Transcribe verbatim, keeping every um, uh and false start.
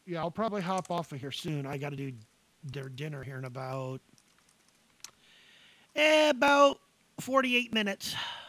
yeah, I'll probably hop off of here soon. I got to do their dinner here in about eh, about forty-eight minutes.